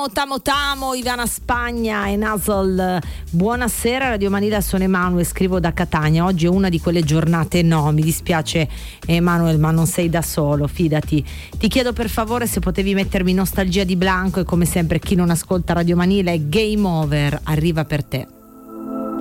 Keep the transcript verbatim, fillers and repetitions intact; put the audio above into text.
tamo tamo tamo Ivana Spagna e Nasol. Buonasera Radio Manila, sono Emanuele, scrivo da Catania. Oggi è una di quelle giornate, no, mi dispiace Emanuele, ma non sei da solo, fidati. Ti chiedo per favore se potevi mettermi Nostalgia di Blanco, e come sempre chi non ascolta Radio Manila è Game Over, arriva per te.